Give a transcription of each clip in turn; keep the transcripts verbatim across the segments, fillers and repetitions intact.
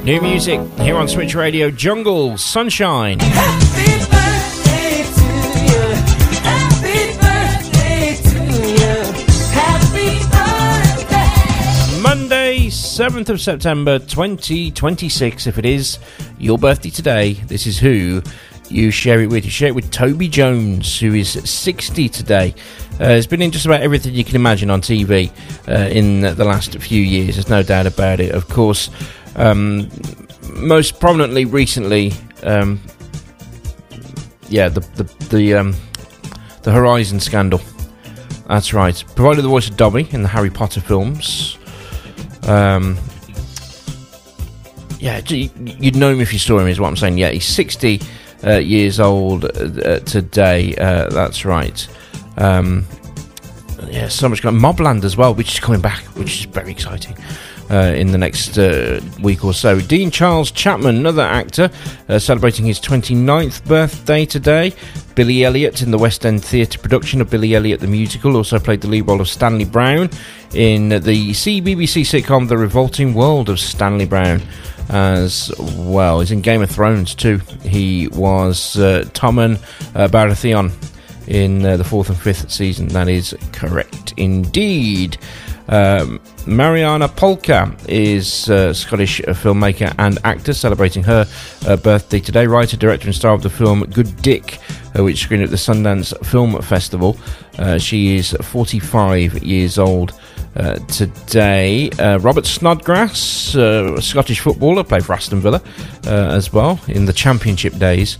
New music here on Switch Radio. Jungle, Sunshine. Happy birthday to you. Happy birthday to you. Happy birthday. Monday, seventh of September, twenty twenty-six. If it is your birthday today, this is who you share it with. You share it with Toby Jones, who is sixty today. Uh, has been in just about everything you can imagine on T V uh, in the last few years. There's no doubt about it. Of course, um, most prominently recently, um, yeah, the the the, um, the Horizon scandal. That's right. Provided the voice of Dobby in the Harry Potter films. Um, yeah, you'd know him if you saw him, is what I'm saying. Yeah, he's sixty uh, years old uh, today. Uh, that's right. Um, yeah, so much going. Mobland as well, which is coming back, which is very exciting. Uh, in the next uh, week or so. Dean Charles Chapman, another actor, uh, celebrating his twenty-ninth birthday today. Billy Elliot in the West End Theatre production of Billy Elliot the Musical, also played the lead role of Stanley Brown in the C B B C sitcom The Revolting World of Stanley Brown as well. He's in Game of Thrones too. He was uh, Tommen uh, Baratheon in uh, the fourth and fifth season. That is correct indeed. Um, Mariana Polka is a Scottish filmmaker and actor, celebrating her uh, birthday today. Writer, director and star of the film Good Dick, uh, which screened at the Sundance Film Festival. Uh, she is forty-five years old uh, today. Uh, Robert Snodgrass, uh, a Scottish footballer, played for Aston Villa uh, as well in the Championship days.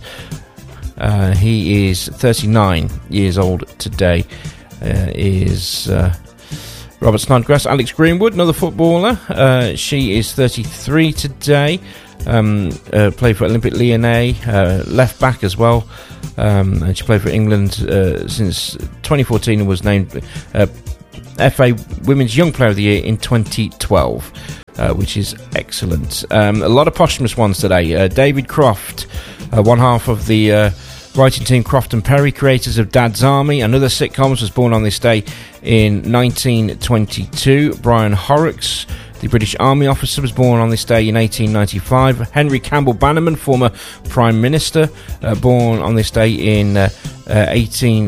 Uh, he is thirty-nine years old today. Uh, is... Uh, Robert Snodgrass. Alex Greenwood, another footballer. Uh, she is thirty-three today. Um, uh, played for Olympique Lyonnais, uh, left back as well. Um, and she played for England uh, since twenty fourteen and was named uh, F A Women's Young Player of the Year in twenty twelve, uh, which is excellent. Um, a lot of posthumous ones today. Uh, David Croft, uh, one half of the Uh, writing team Croft and Perry, creators of Dad's Army and other sitcoms, was born on this day in nineteen twenty-two. Brian Horrocks, the British Army officer, was born on this day in eighteen ninety-five. Henry Campbell Bannerman, former Prime Minister, uh, born on this day in uh, uh, eighteen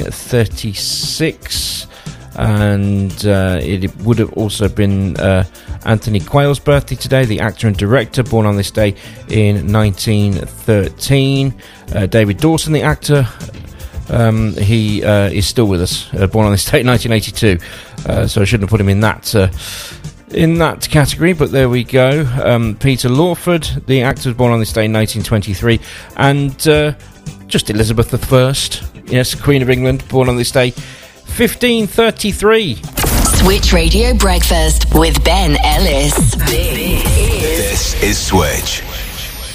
thirty-six. And uh, it would have also been uh, Anthony Quayle's birthday today, the actor and director, born on this day in nineteen thirteen. Uh, David Dawson, the actor, um, he uh, is still with us, uh, born on this day in nineteen eighty-two. Uh, so I shouldn't have put him in that uh, in that category, but there we go. Um, Peter Lawford, the actor, was born on this day in nineteen twenty-three. And uh, just Elizabeth the First, yes, Queen of England, born on this day fifteen thirty-three. Switch Radio Breakfast with Ben Ellis. This is Switch.